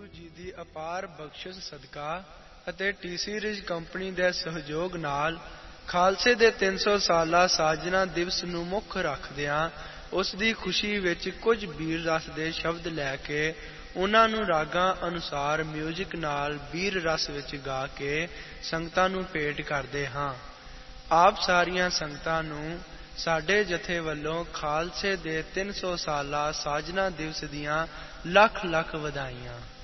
ਜੀ ਦੀ ਅਪਾਰ ਬਖਸ਼ਿਸ਼ ਸਦਕਾ ਅਤੇ ਟੀ ਸੀਰੀਜ਼ ਕੰਪਨੀ ਦੇ ਸਹਿਯੋਗ ਨਾਲ ਖਾਲਸੇ ਦੇ 300 ਸਾਲਾ ਸਾਜਨਾ ਦਿਵਸ ਨੂੰ ਮੁੱਖ ਰੱਖਦਿਆਂ ਉਸ ਦੀ ਖੁਸ਼ੀ ਵਿੱਚ ਕੁਝ ਬੀਰ ਰਸ ਦੇ ਸ਼ਬਦ ਲੈ ਕੇ ਉਹਨਾਂ ਨੂੰ ਰਾਗਾਂ ਅਨੁਸਾਰ ਮਿਊਜ਼ਿਕ ਨਾਲ ਬੀਰ ਰਸ ਵਿੱਚ ਗਾ ਕੇ ਸੰਗਤਾਂ ਨੂੰ ਭੇਟ ਕਰਦੇ ਹਾਂ। ਆਪ ਸਾਰੀਆਂ ਸੰਗਤਾਂ ਨੂੰ ਸਾਡੇ ਜਥੇ ਵੱਲੋਂ ਖਾਲਸੇ ਦੇ 300 ਸਾਲਾ ਸਾਜਨਾ ਦਿਵਸ ਦੀਆਂ ਲੱਖ ਲੱਖ ਵਧਾਈਆਂ।